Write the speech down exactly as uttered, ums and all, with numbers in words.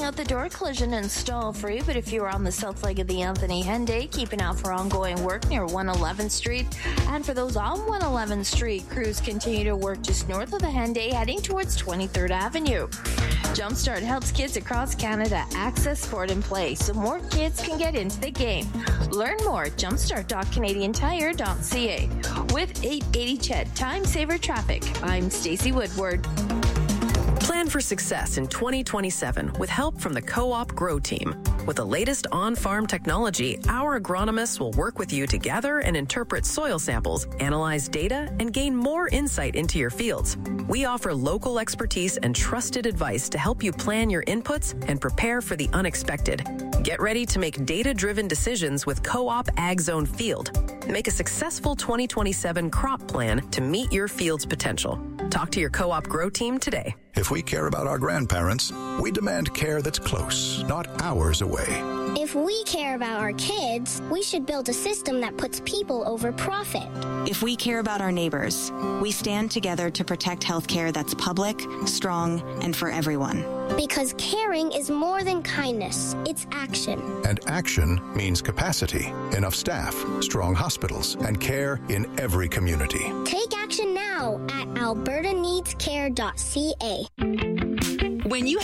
out the door, collision and stall free, but if you are on the south leg of the Anthony Henday, keep an eye out for ongoing work near one eleventh Street. And for those on one eleventh Street, crews continue to work just north of the Henday, heading towards twenty-third Avenue. Jumpstart helps kids across Canada access sport and play so more kids can get into the game. Learn more at jumpstart dot canadian tire dot c a. With eight eighty C H E D Time Saver Traffic, I'm Stacey Woodward. Plan for success in twenty twenty-seven with help from the Co-op Grow Team. With the latest on-farm technology, our agronomists will work with you to gather and interpret soil samples, analyze data, and gain more insight into your fields. We offer local expertise and trusted advice to help you plan your inputs and prepare for the unexpected. Get ready to make data-driven decisions with Co-op AgZone Field. Make a successful twenty twenty-seven crop plan to meet your field's potential. Talk to your Co-op Grow Team today. If we care about our grandparents, we demand care that's close, not hours away. If we care about our kids, we should build a system that puts people over profit. If we care about our neighbors, we stand together to protect healthcare that's public, strong, and for everyone. Because caring is more than kindness, it's action. And action means capacity, enough staff, strong hospitals, and care in every community. Take action now at alberta needs care dot c a. When you